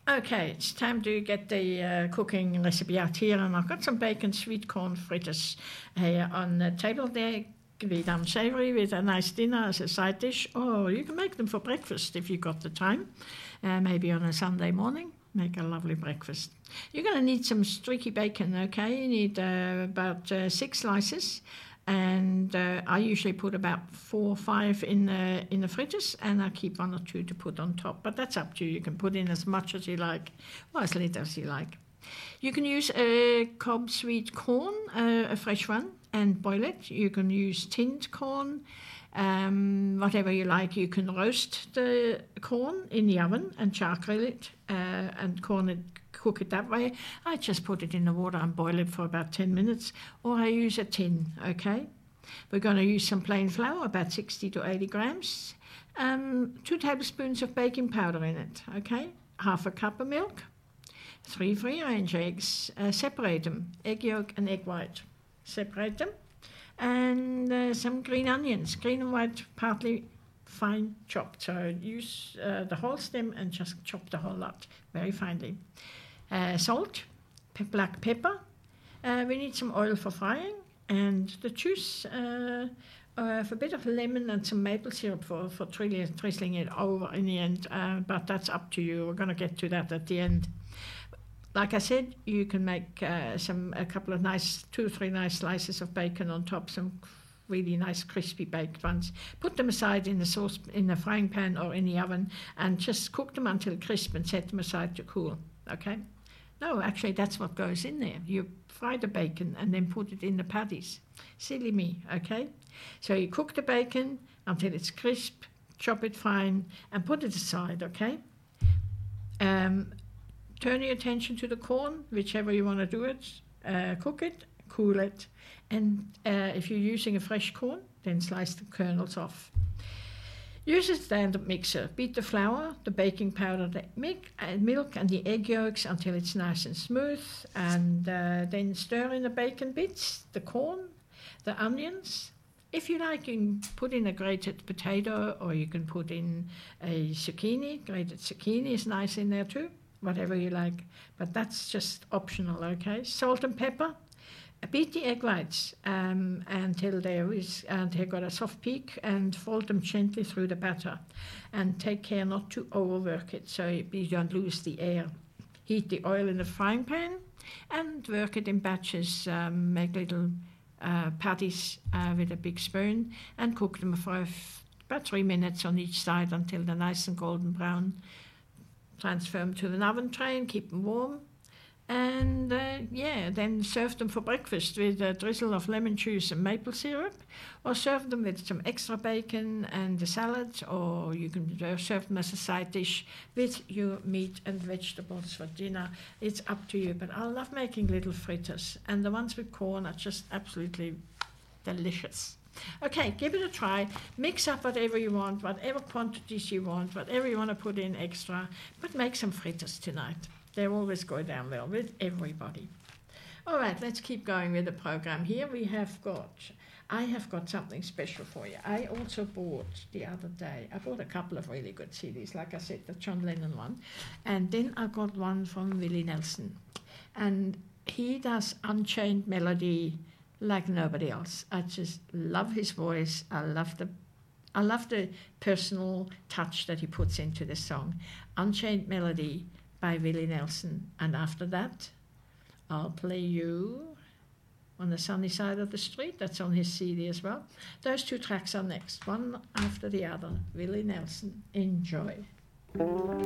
Okay, it's time to get the cooking recipe out here, and I've got some bacon sweet corn fritters here on the table there. Can be done savoury with a nice dinner as a side dish, or you can make them for breakfast if you've got the time. Maybe on a Sunday morning, make a lovely breakfast. You're going to need some streaky bacon, okay? You need about 6 slices, and I usually put about 4 or 5 in the fritters, and I keep 1 or 2 to put on top. But that's up to you. You can put in as much as you like, or as little as you like. You can use Cobb sweet corn, a fresh one, and boil it. You can use tinned corn, whatever you like. You can roast the corn in the oven and charcoal it and cook it that way. I just put it in the water and boil it for about 10 minutes, or I use a tin, okay? We're going to use some plain flour, about 60 to 80 grams, 2 tablespoons of baking powder in it, okay? Half a cup of milk, 3 free-range eggs, separate them, egg yolk and egg white, separate them, and some green onions, green and white, partly fine chopped. So use the whole stem and just chop the whole lot very finely. Salt, black pepper. We need some oil for frying, and the juice for a bit of lemon and some maple syrup for drizzling it over in the end. But that's up to you. We're going to get to that at the end. Like I said, you can make a couple of 2 or 3 nice slices of bacon on top, some really nice crispy baked ones. Put them aside in the frying pan or in the oven, and just cook them until crisp and set them aside to cool. Okay? No, actually, that's what goes in there. You fry the bacon and then put it in the patties. Silly me, okay? So you cook the bacon until it's crisp, chop it fine, and put it aside, okay? Turn your attention to the corn, whichever you want to do it. Cook it, cool it, and if you're using a fresh corn, then slice the kernels off. Use a stand-up mixer. Beat the flour, the baking powder, the milk and the egg yolks until it's nice and smooth, and then stir in the bacon bits, the corn, the onions. If you like, you can put in a grated potato, or you can put in a zucchini. Grated zucchini is nice in there too. Whatever you like, but that's just optional, okay? Salt and pepper. Beat the egg whites until they've got a soft peak, and fold them gently through the batter. And take care not to overwork it so you don't lose the air. Heat the oil in the frying pan and work it in batches. Make little patties with a big spoon and cook them for about 3 minutes on each side until they're nice and golden brown. Transfer them to an oven tray and keep them warm. And then serve them for breakfast with a drizzle of lemon juice and maple syrup, or serve them with some extra bacon and a salad, or you can serve them as a side dish with your meat and vegetables for dinner. It's up to you, but I love making little fritters, and the ones with corn are just absolutely delicious. Okay, give it a try. Mix up whatever you want, whatever quantities you want, whatever you want to put in extra, but make some fritters tonight. They always go down well with everybody. All right, let's keep going with the program here. I have got something special for you. I also bought the other day, I bought a couple of really good CDs, like I said, the John Lennon one, and then I got one from Willie Nelson. And he does Unchained Melody like nobody else. I just love his voice. I love the personal touch that he puts into the song. Unchained Melody by Willie Nelson. And after that, I'll play you On the Sunny Side of the Street. That's on his CD as well. Those 2 tracks are next, one after the other. Willie Nelson. Enjoy.